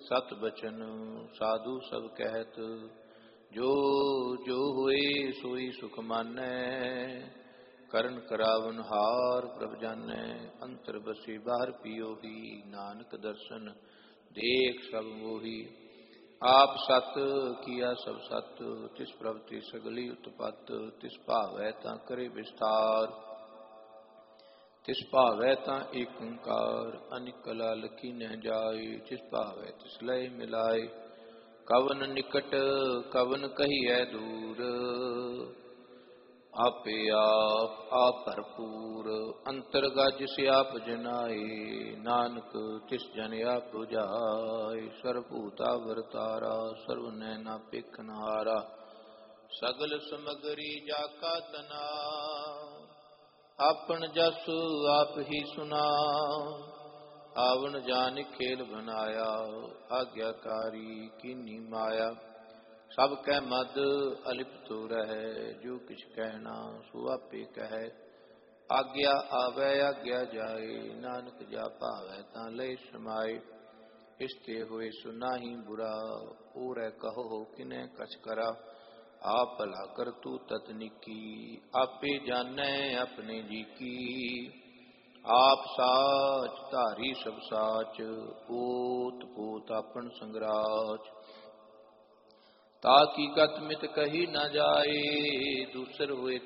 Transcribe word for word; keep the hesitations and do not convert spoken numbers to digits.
सत बचन साधु सब कहत, जो जो हुए सोई सुख मानै, करन करावन हार प्रभ जानै, अंतर बसे बाहर पियो ही, नानक दर्शन देख सब मोही। आप सत किया सब सत, तिस प्रभ ते सगली उत्पत, तिस भावै तां करे विस्तार, तिस भावै तां एक ओंकार, अनिक कला लखी न जाय, तिस भावै तिस लय मिलाय। कवन निकट कवन कहिए दूर, आपे आप आप भरपूर, अंतर गज से आप जनाए, नानक तिस जन आप बुझाए। सर्वभूता वरतारा, सर्व नैना पेखनहारा, सगल समगरी जाका तना, आपन जस आप ही सुना, आवन जान खेल बनाया, आज्ञाकारी कीनी माया। सब कह मद अलिप्त रहे, जो किछ कहना सो आपे कहे, आज्ञा आवे आज्ञा जाए, नानक जा भावै तां लय समाए। इसते होए सो नाहीं बुरा, और कहो किने कछ करा, आप भला कर तू ततनिकी, आपे जानै अपने जी की। आप साच धारी सब साच, ओत पोत आपन संगराच, ताकी गत मित कही न जाए, दूसर हुए